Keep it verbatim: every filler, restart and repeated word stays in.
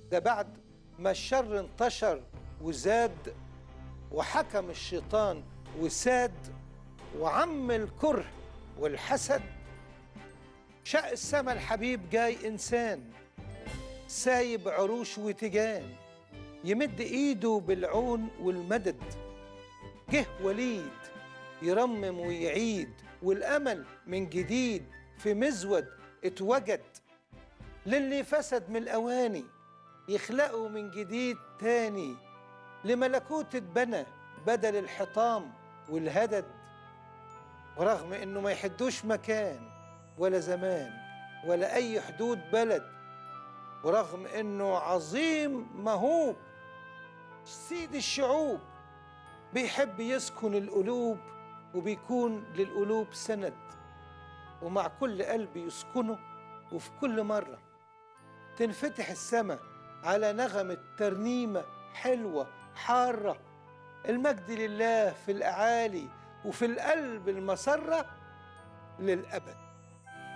ده بعد ما الشر انتشر وزاد، وحكم الشيطان وساد، وعم الكره والحسد، شق السما الحبيب جاي إنسان سايب عروش وتيجان، يمد إيده بالعون والمدد. جه وليد يرمم ويعيد، والأمل من جديد في مزود اتوجد. للي فسد من الأواني يخلقوا من جديد تاني، لملكوت اتبنى بدل الحطام والهدد. ورغم إنه ما يحدوش مكان ولا زمان ولا أي حدود بلد، ورغم إنه عظيم مهوب سيد الشعوب، بيحب يسكن القلوب وبيكون للقلوب سند، ومع كل قلب يسكنه. وفي كل مرة تنفتح السما على نغمة ترنيمة حلوة حارة، المجد لله في الأعالي وفي القلب المسرة للأبد.